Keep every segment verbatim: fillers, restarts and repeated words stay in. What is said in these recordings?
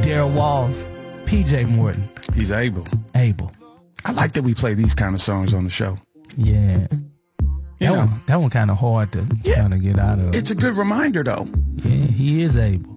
Darryl Walls, P J Morton. He's able. Able. I like that we play these kind of songs on the show. Yeah. You that know. one, that one kind of hard to Yeah. kind of get out of. It's a good reminder, though. Yeah, he is able.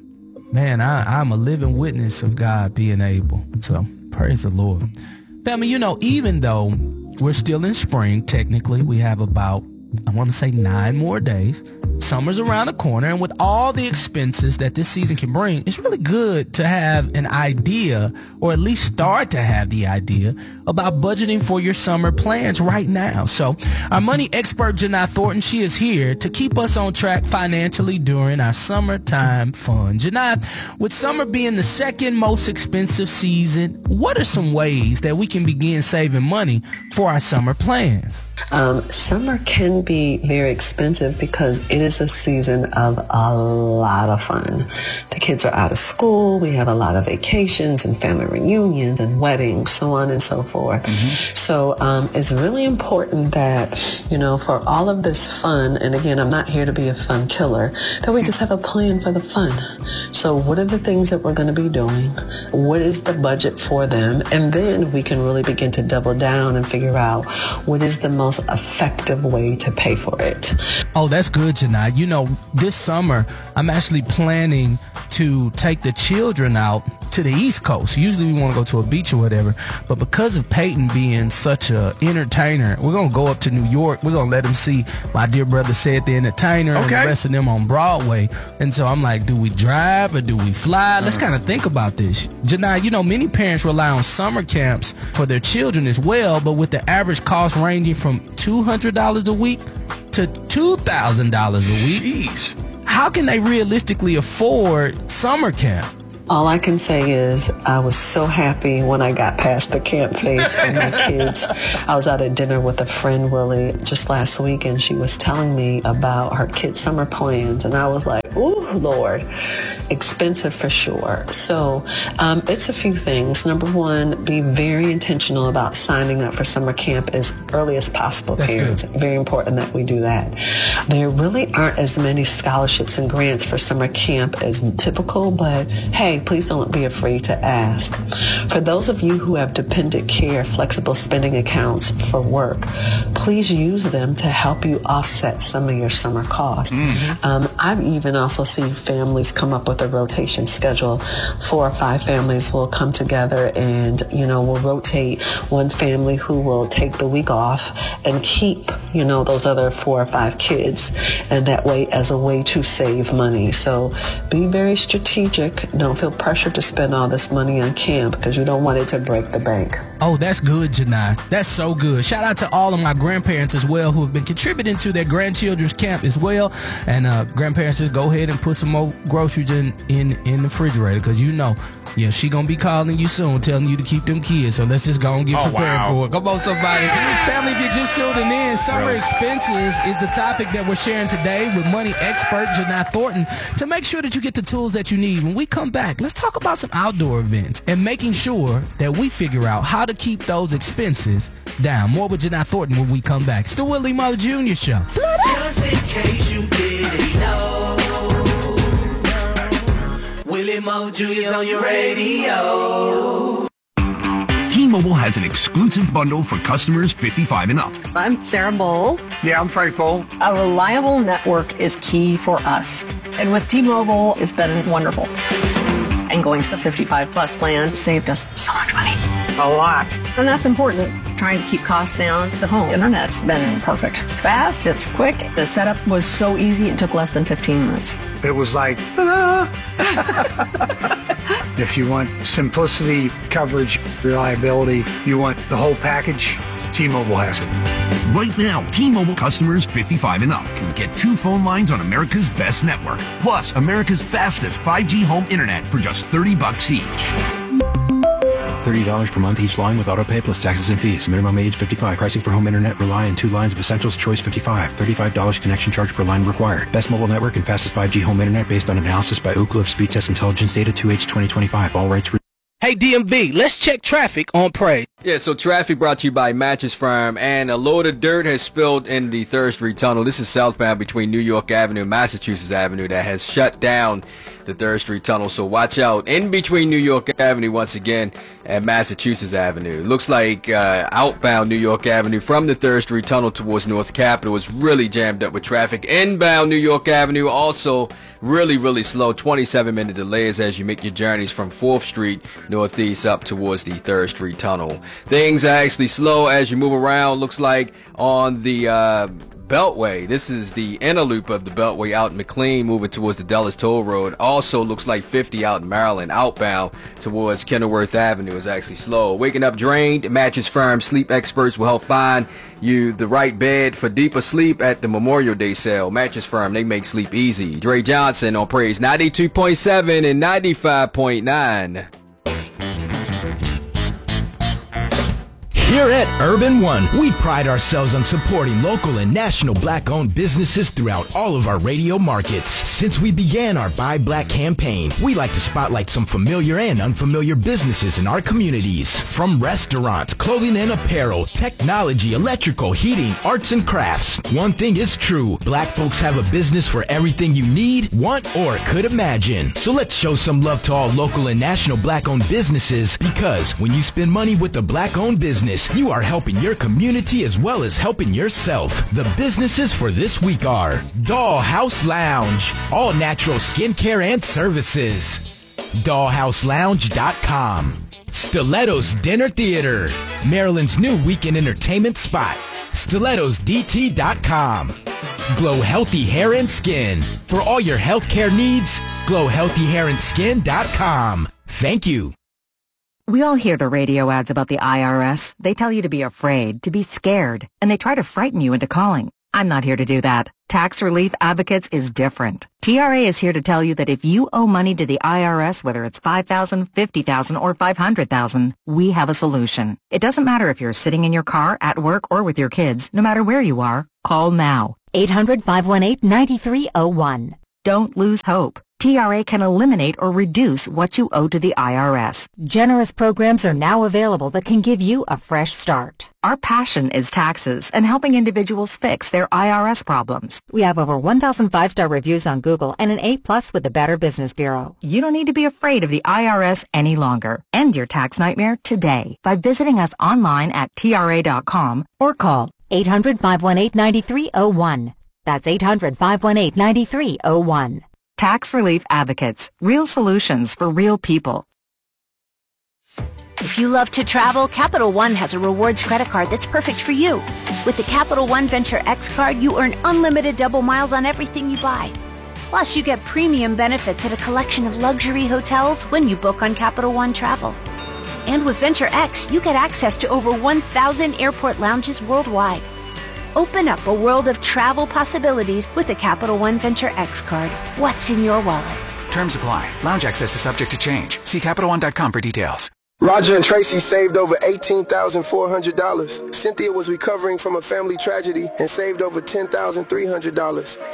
Man, I, I'm a living witness of God being able. So, praise the Lord. Family, you know, even though we're still in spring, technically, we have about, I want to say nine more days. Summer's around the corner, and with all the expenses that this season can bring, it's really good to have an idea, or at least start to have the idea, about budgeting for your summer plans right now. So our money expert, Janai Thornton, she is here to keep us on track financially during our summertime fun. Janai, with summer being the second most expensive season, what are some ways that we can begin saving money for our summer plans? Um, summer can be very expensive because it is a season of a lot of fun. The kids are out of school. We have a lot of vacations and family reunions and weddings, so on and so forth. Mm-hmm. So um, it's really important that, you know, for all of this fun, and again, I'm not here to be a fun killer, that we just have a plan for the fun. So what are the things that we're going to be doing? What is the budget for them? And then we can really begin to double down and figure out what is the most effective way to pay for it. Oh, that's good, Janai. You know, this summer, I'm actually planning to take the children out to the East Coast. Usually we want to go to a beach or whatever, but because of Peyton being such a entertainer, we're going to go up to New York. We're going to let him see My Dear Brother Said the Entertainer okay. and the rest of them on Broadway. And so I'm like, do we drive or do we fly? Let's kind of think about this. Janai, you know, many parents rely on summer camps for their children as well, but with the average cost ranging from two hundred dollars a week to two thousand dollars a week. Jeez. How can they realistically afford summer camp? All I can say is I was so happy when I got past the camp phase for my kids. I was out at dinner with a friend, Willie, just last week, and she was telling me about her kids' summer plans, and I was like, ooh, Lord, expensive for sure. So um, it's a few things. Number one, be very intentional about signing up for summer camp as early as possible, That's parents. Good. Very important that we do that. There really aren't as many scholarships and grants for summer camp as typical, but hey, please don't be afraid to ask. For those of you who have dependent care, flexible spending accounts for work, please use them to help you offset some of your summer costs. Mm-hmm. Um, I've even also seen families come up with a rotation schedule. Four or five families will come together and, you know, we'll rotate one family who will take the week off and keep, you know, those other four or five kids, and that way as a way to save money. So be very strategic. Don't feel pressured to spend all this money on camp because you don't want it to break the bank. Oh, that's good, Janai. That's so good. Shout out to all of my grandparents as well who have been contributing to their grandchildren's camp as well. And uh, grandparents, just go ahead and put some more groceries in, in, in the refrigerator because you know, yeah, she gonna be calling you soon, telling you to keep them kids. So let's just go and get oh, prepared wow. for it. Come on, somebody. Family, if you're just tuning in, summer expenses is the topic that we're sharing today with money expert Janai Thornton to make sure that you get the tools that you need. When we come back, let's talk about some outdoor events and making sure that we figure out how to keep those expenses down. More with Janai Thornton when we come back. It's the Willie Muller Junior Show. Just in case you didn't know, Willie Muller Junior is on your radio. T-Mobile has an exclusive bundle for customers fifty-five and up. I'm Sarah Bowl. Yeah, I'm Frank Bowl. A reliable network is key for us. And with T-Mobile, it's been wonderful. And going to the fifty-five plus plan saved us so much money. A lot. And that's important. Trying to keep costs down. The home internet's been perfect. It's fast, it's quick. The setup was so easy, it took less than fifteen minutes. It was like, ta-da! If you want simplicity, coverage, reliability, you want the whole package, T-Mobile has it. Right now, T-Mobile customers fifty-five and up can get two phone lines on America's best network, plus America's fastest five G home internet for just thirty bucks each. thirty dollars per month each line with autopay plus taxes and fees. Minimum age fifty-five. Pricing for home internet rely on two lines of Essentials Choice fifty-five. thirty-five dollars connection charge per line required. Best mobile network and fastest five G home internet based on analysis by Ookla of Speed Test Intelligence Data two H twenty twenty-five. All rights. Hey, D M V, let's check traffic on Praise. Yeah, so traffic brought to you by Mattress Firm, and a load of dirt has spilled in the third Street Tunnel. This is southbound between New York Avenue and Massachusetts Avenue that has shut down the third Street Tunnel, so watch out. In between New York Avenue once again and Massachusetts Avenue. Looks like uh, outbound New York Avenue from the third Street Tunnel towards North Capitol is really jammed up with traffic. Inbound New York Avenue also really, really slow. twenty-seven minute delays as you make your journeys from fourth Street northeast up towards the third Street Tunnel. Things are actually slow as you move around. Looks like on the uh, Beltway. This is the inner loop of the Beltway out in McLean, moving towards the Dulles Toll Road. Also looks like fifty out in Maryland, outbound towards Kenilworth Avenue is actually slow. Waking up drained. Mattress Firm sleep experts will help find you the right bed for deeper sleep at the Memorial Day sale. Mattress Firm, they make sleep easy. Dre Johnson on Praise ninety-two point seven and ninety-five point nine. Here at Urban One, we pride ourselves on supporting local and national black-owned businesses throughout all of our radio markets. Since we began our Buy Black campaign, we like to spotlight some familiar and unfamiliar businesses in our communities. From restaurants, clothing and apparel, technology, electrical, heating, arts and crafts. One thing is true, black folks have a business for everything you need, want, or could imagine. So let's show some love to all local and national black-owned businesses, because when you spend money with a black-owned business, you are helping your community as well as helping yourself. The businesses for this week are Dollhouse Lounge, all natural skincare and services. dollhouse lounge dot com. Stilettos Dinner Theater, Maryland's new weekend entertainment spot. stilettos d t dot com. Glow Healthy Hair and Skin. For all your healthcare needs, glow healthy hair and skin dot com. Thank you. We all hear the radio ads about the I R S. They tell you to be afraid, to be scared, and they try to frighten you into calling. I'm not here to do that. Tax Relief Advocates is different. T R A is here to tell you that if you owe money to the I R S, whether it's five thousand dollars, fifty thousand dollars, or five hundred thousand dollars, we have a solution. It doesn't matter if you're sitting in your car, at work, or with your kids. No matter where you are, call now. eight hundred, five one eight, nine three zero one. Don't lose hope. T R A can eliminate or reduce what you owe to the I R S. Generous programs are now available that can give you a fresh start. Our passion is taxes and helping individuals fix their I R S problems. We have over one thousand five-star reviews on Google and an A plus with the Better Business Bureau. You don't need to be afraid of the I R S any longer. End your tax nightmare today by visiting us online at T R A dot com or call eight hundred, five one eight, nine three zero one. That's eight hundred, five one eight, nine three zero one. Tax Relief Advocates. Real solutions for real people. If you love to travel, Capital One has a rewards credit card that's perfect for you. With the Capital One Venture X card, you earn unlimited double miles on everything you buy. Plus, you get premium benefits at a collection of luxury hotels when you book on Capital One Travel. And with Venture X, you get access to over one thousand airport lounges worldwide. Open up a world of travel possibilities with the Capital One Venture X card. What's in your wallet? Terms apply. Lounge access is subject to change. See Capital One dot com for details. Roger and Tracy saved over eighteen thousand four hundred dollars. Cynthia was recovering from a family tragedy and saved over ten thousand three hundred dollars.